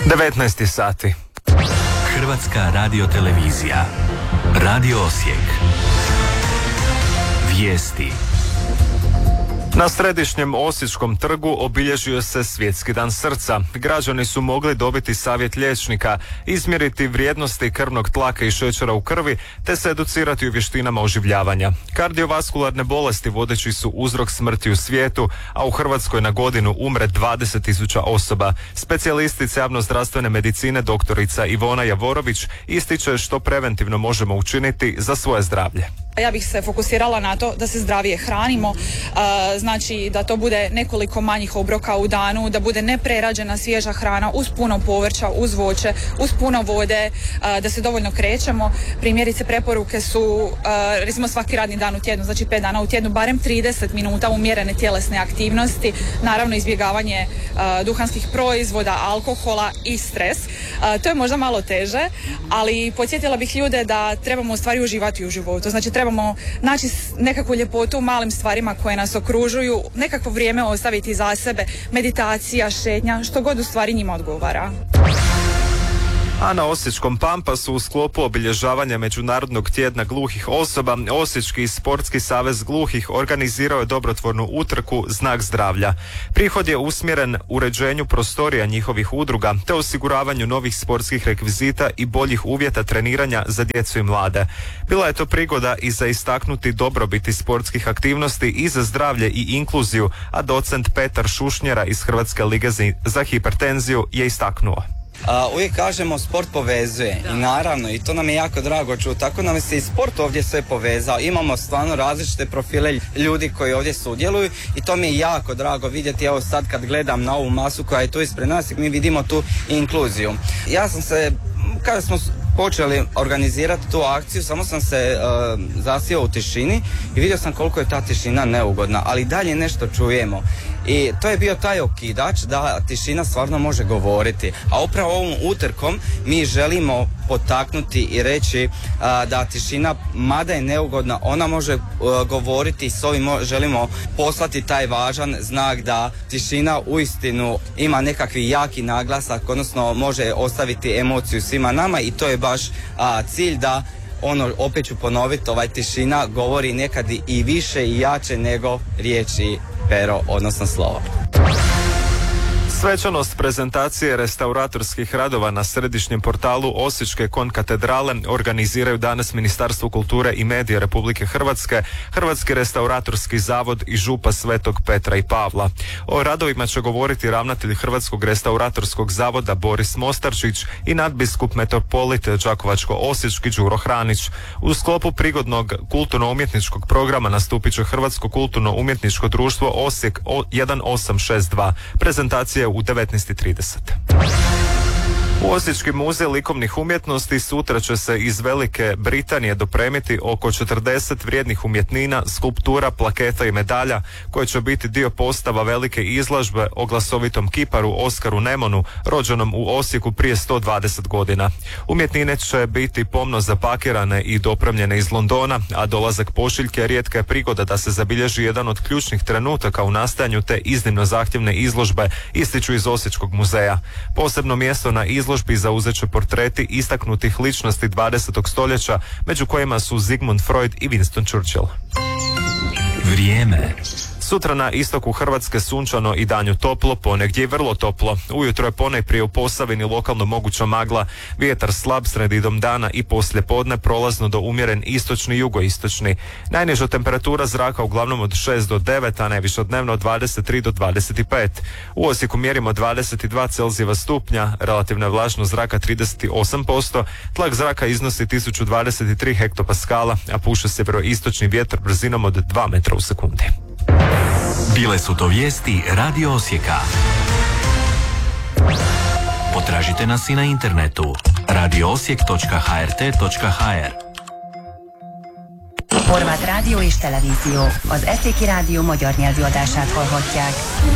19 sati. Hrvatska radiotelevizija. Radio Osijek. Vijesti. Na središnjem Osječkom trgu obilježio se Svjetski dan srca. Građani su mogli dobiti savjet liječnika, izmjeriti vrijednosti krvnog tlaka i šećera u krvi, te se educirati u vještinama oživljavanja. Kardiovaskularne bolesti vodeći su uzrok smrti u svijetu, a u Hrvatskoj na godinu umre 20.000 osoba. Specijalistica javnozdravstvene medicine doktorica Ivona Javorović ističe što preventivno možemo učiniti za svoje zdravlje. Ja bih se fokusirala na to da se zdravije hranimo, znači da to bude nekoliko manjih obroka u danu, da bude neprerađena svježa hrana uz puno povrća, uz voće, uz puno vode, da se dovoljno krećemo. Primjerice preporuke su recimo svaki radni dan u tjednu, znači 5 dana u tjednu, barem 30 minuta umjerene tjelesne aktivnosti, naravno izbjegavanje duhanskih proizvoda, alkohola i stres. To je možda malo teže, ali podsjetila bih ljude da trebamo u stvari uživati u životu, znači trebamo naći nekakvu ljepotu u malim stvarima koje nas okružuju, nekakvo vrijeme ostaviti za sebe, meditacija, šetnja, što god u stvari njima odgovara. A na Osječkom Pampasu u sklopu obilježavanja Međunarodnog tjedna gluhih osoba, Osječki sportski savez gluhih organizirao je dobrotvornu utrku Znak zdravlja. Prihod je usmjeren uređenju prostorija njihovih udruga te osiguravanju novih sportskih rekvizita i boljih uvjeta treniranja za djecu i mlade. Bila je to prigoda i za istaknuti dobrobiti sportskih aktivnosti i za zdravlje i inkluziju, a docent Petar Šušnjera iz Hrvatske lige za hipertenziju je istaknuo. Uvijek kažemo sport povezuje i naravno i to nam je jako drago čuti, tako nam se i sport ovdje sve povezao, imamo stvarno različite profile ljudi koji ovdje sudjeluju i to mi je jako drago vidjeti. Evo sad kad gledam na ovu masu koja je tu ispred nas, mi vidimo tu inkluziju. Ja sam se, kada smo počeli organizirati tu akciju, samo sam se zasio u tišini i vidio sam koliko je ta tišina neugodna, ali dalje nešto čujemo. I to je bio taj okidač da tišina stvarno može govoriti. A upravo ovom utrkom mi želimo potaknuti i reći da tišina, mada je neugodna, ona može govoriti i s ovim želimo poslati taj važan znak da tišina uistinu ima nekakvi jaki naglasak, odnosno može ostaviti emociju svima nama i to je baš cilj da opet ću ponoviti, tišina govori nekad i više i jače nego riječi, pero, odnosno slovo. Svečanost prezentacije restauratorskih radova na središnjem portalu Osječke konkatedrale organiziraju danas Ministarstvo kulture i medija Republike Hrvatske, Hrvatski restauratorski zavod i župa Svetog Petra i Pavla. O radovima će govoriti ravnatelj Hrvatskog restauratorskog zavoda Boris Mostarčić i nadbiskup metropolit Đakovačko-osječki Đuro Hranić. U sklopu prigodnog kulturno-umjetničkog programa nastupit će Hrvatsko kulturno-umjetničko društvo Osijek 1862. Prezentacija u 19.30. U Osječki muzej likovnih umjetnosti sutra će se iz Velike Britanije dopremiti oko 40 vrijednih umjetnina, skulptura, plaketa i medalja koje će biti dio postava velike izložbe o glasovitom kiparu Oskaru Nemonu, rođenom u Osijeku prije 120 godina. Umjetnine će biti pomno zapakirane i dopremljene iz Londona, a dolazak pošiljke rijetka je prigoda da se zabilježi jedan od ključnih trenutaka u nastajanju te iznimno zahtjevne izložbe, ističu iz Osječkog muzeja. Posebno mjesto na izložbi zauzet će portreti istaknutih ličnosti 20. stoljeća, među kojima su Sigmund Freud i Winston Churchill. Vrijeme. Sutra na istoku Hrvatske sunčano i danju toplo, ponegdje i vrlo toplo. Ujutro je ponajprije u Posavini lokalno moguća magla, vjetar slab sredinom dana i poslije podne prolazno do umjeren istočni i jugoistočni. Najniža temperatura zraka uglavnom od 6 do 9, a najviša dnevno od 23 do 25. U Osijeku mjerimo 22 Celzijeva stupnja, relativna vlažnost zraka 38%, tlak zraka iznosi 1023 hektopaskala, a puše sjeveroistočni vjetar brzinom od 2 metra u sekundi. Bile su to vijesti Radio Osijeka. Potražite nas i na internetu radioosijek.hrt.hr. Horvát rádió és televízió. Az Eszéki Rádió magyar nyelvű adását hallhatják.